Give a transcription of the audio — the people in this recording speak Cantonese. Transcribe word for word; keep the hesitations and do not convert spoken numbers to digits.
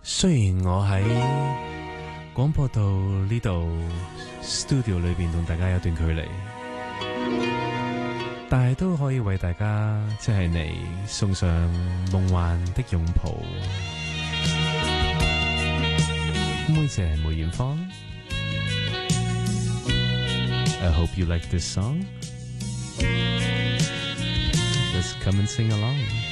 雖然我喺廣播道呢度 studio 裏邊同大家有段距離，但係都可以為大家即係你送上夢幻的擁抱。妹姐係梅艷芳。I hope you like this song. Let's come and sing along.